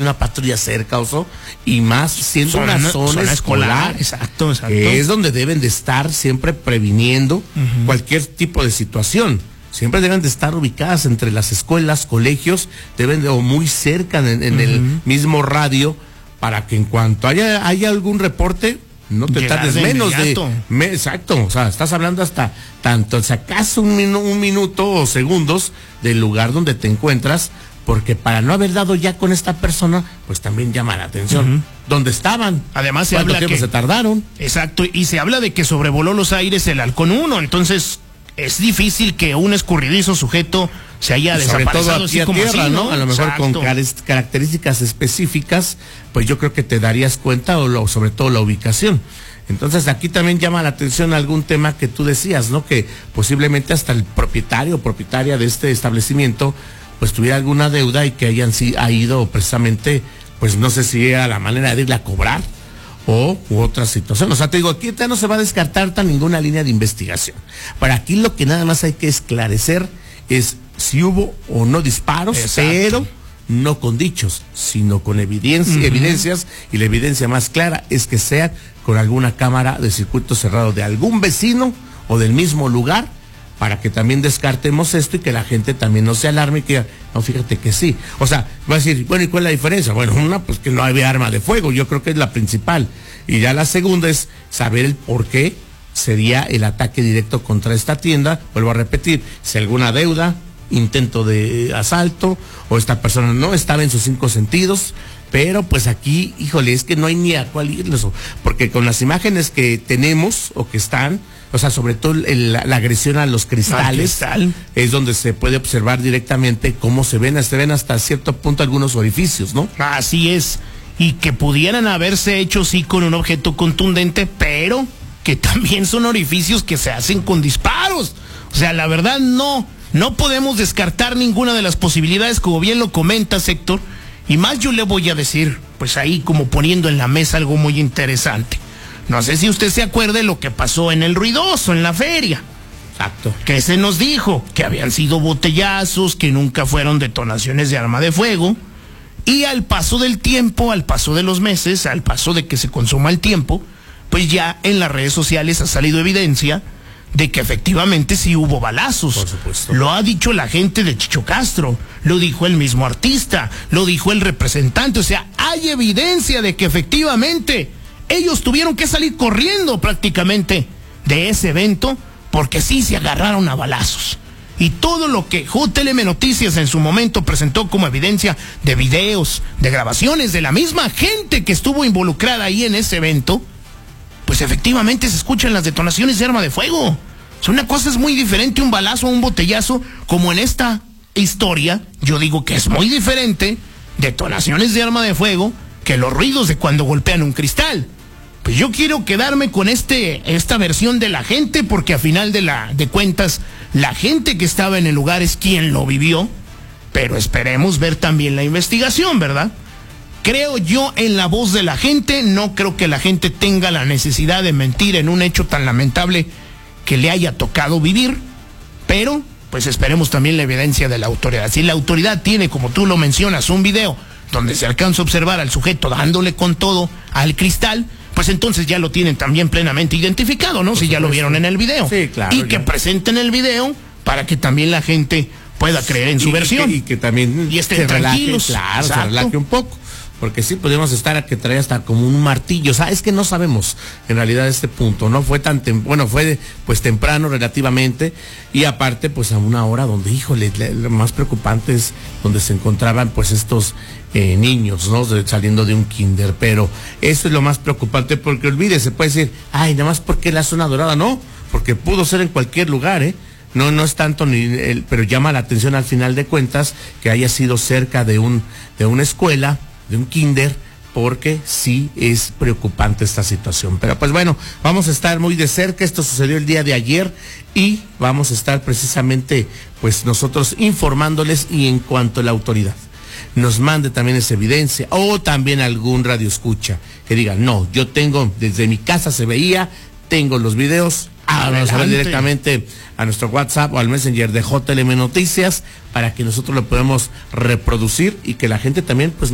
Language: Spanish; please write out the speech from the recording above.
una patrulla cerca, Oso, y más siendo una zona escolar, exacto. Que es donde deben de estar siempre previniendo cualquier tipo de situación. Siempre deben de estar ubicadas entre las escuelas, colegios, deben de, o muy cerca en el mismo radio, para que en cuanto haya algún reporte, no te tardes menos exacto, o sea, estás hablando hasta tanto, si acaso un minuto o segundos del lugar donde te encuentras, porque para no haber dado ya con esta persona, pues también llama la atención. ¿Dónde estaban? Además se habla que se tardaron. Exacto, y se habla de que sobrevoló los aires el Halcón 1, entonces es difícil que un escurridizo sujeto se haya desaparecido así como tierra, así, ¿no? A lo mejor con características específicas, pues yo creo que te darías cuenta, sobre todo la ubicación. Entonces aquí también llama la atención algún tema que tú decías, ¿no? Que posiblemente hasta el propietario o propietaria de este establecimiento pues tuviera alguna deuda y que ha ido precisamente, pues no sé si era la manera de irla a cobrar u otra situación. O sea, te digo, aquí no se va a descartar ninguna línea de investigación. Para aquí lo que nada más hay que esclarecer es si hubo o no disparos, pero no con dichos, sino con evidencias, y la evidencia más clara es que sea con alguna cámara de circuito cerrado de algún vecino o del mismo lugar, para que también descartemos esto y que la gente también no se alarme y que no, fíjate que sí. O sea, va a decir, bueno, ¿y cuál es la diferencia? Bueno, una, pues que no había arma de fuego, yo creo que es la principal. Y ya la segunda es saber el por qué sería el ataque directo contra esta tienda. Vuelvo a repetir, si alguna deuda, intento de asalto, o esta persona no estaba en sus 5 sentidos, pero pues aquí, híjole, es que no hay ni a cuál irles, porque con las imágenes que tenemos o que están, o sea, sobre todo la agresión a los cristales, es donde se puede observar directamente cómo se ven hasta cierto punto algunos orificios, ¿no? Así es, y que pudieran haberse hecho sí con un objeto contundente, pero que también son orificios que se hacen con disparos. O sea, la verdad no podemos descartar ninguna de las posibilidades, como bien lo comentas, Héctor, y más yo le voy a decir, pues ahí como poniendo en la mesa algo muy interesante. No sé si usted se acuerde lo que pasó en el Ruidoso, en la feria. Exacto. Que se nos dijo que habían sido botellazos, que nunca fueron detonaciones de arma de fuego. Y al paso del tiempo, al paso de los meses, al paso de que se consuma el tiempo, pues ya en las redes sociales ha salido evidencia de que efectivamente sí hubo balazos. Por supuesto. Lo ha dicho la gente de Chicho Castro, lo dijo el mismo artista, lo dijo el representante. O sea, hay evidencia de que efectivamente ellos tuvieron que salir corriendo prácticamente de ese evento porque sí se agarraron a balazos. Y todo lo que JLM Noticias en su momento presentó como evidencia de videos, de grabaciones de la misma gente que estuvo involucrada ahí en ese evento, pues efectivamente se escuchan las detonaciones de arma de fuego. O sea, una cosa es muy diferente un balazo o un botellazo, como en esta historia, yo digo que es muy diferente detonaciones de arma de fuego que los ruidos de cuando golpean un cristal. Pues yo quiero quedarme con esta versión de la gente, porque a final de cuentas, la gente que estaba en el lugar es quien lo vivió, pero esperemos ver también la investigación, ¿verdad? Creo yo en la voz de la gente, no creo que la gente tenga la necesidad de mentir en un hecho tan lamentable que le haya tocado vivir, pero pues esperemos también la evidencia de la autoridad. Si la autoridad tiene, como tú lo mencionas, un video donde se alcanza a observar al sujeto dándole con todo al cristal, pues entonces ya lo tienen también plenamente identificado, ¿no? Si ya lo vieron en el video. Sí, claro. Y que presenten el video para que también la gente pueda creer en su versión. Y que también y estén tranquilos. Claro, se relaje un poco. Porque sí podríamos estar a que trae hasta como un martillo. O sea, es que no sabemos en realidad este punto. No fue fue pues temprano relativamente. Y aparte, pues a una hora donde, híjole, lo más preocupante es donde se encontraban pues estos niños, ¿no? Saliendo de un kinder. Pero eso es lo más preocupante, porque olvídese, puede decir, ay, nada más porque la zona dorada, no, porque pudo ser en cualquier lugar, No es tanto pero llama la atención al final de cuentas que haya sido cerca de una escuela, de un kinder, porque sí es preocupante esta situación. Pero pues bueno, vamos a estar muy de cerca. Esto sucedió el día de ayer y vamos a estar precisamente pues nosotros informándoles, y en cuanto la autoridad nos mande también esa evidencia, o también algún radioescucha que diga, no, yo tengo, desde mi casa se veía, tengo los videos, vamos a ver directamente a nuestro WhatsApp o al Messenger de JLM Noticias para que nosotros lo podamos reproducir y que la gente también pues